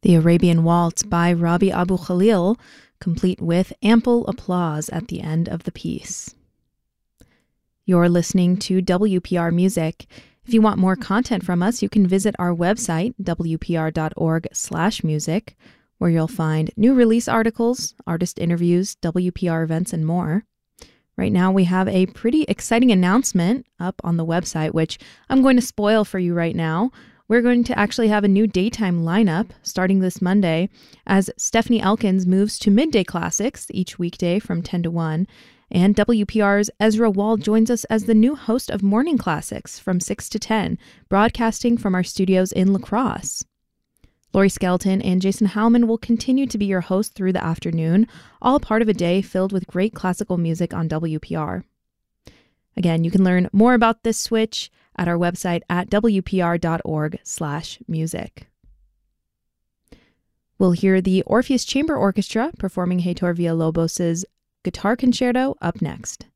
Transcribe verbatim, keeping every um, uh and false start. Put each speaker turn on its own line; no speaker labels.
The Arabian Waltz by Rabi Abu Khalil, complete with ample applause at the end of the piece. You're listening to W P R Music. If you want more content from us, you can visit our website, w p r dot org slash music, where you'll find new release articles, artist interviews, W P R events, and more. Right now, we have a pretty exciting announcement up on the website, which I'm going to spoil for you right now. We're going to actually have a new daytime lineup starting this Monday as Stephanie Elkins moves to Midday Classics each weekday from ten to one. And W P R's Ezra Wall joins us as the new host of Morning Classics from six to ten, broadcasting from our studios in La Crosse. Lori Skelton and Jason Howman will continue to be your hosts through the afternoon, all part of a day filled with great classical music on W P R. Again, you can learn more about this switch at our website at w p r dot org slash music. We'll hear the Orpheus Chamber Orchestra performing Heitor Villalobos' Guitar Concerto up next.